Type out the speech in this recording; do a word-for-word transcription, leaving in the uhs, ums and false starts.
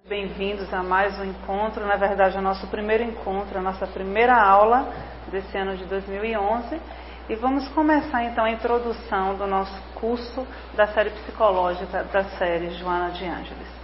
Bem-vindos a mais um encontro, na verdade é o nosso primeiro encontro, a nossa primeira aula desse ano de dois mil e onze, e vamos começar então a introdução do nosso curso da série psicológica da série Joana de Ângeles.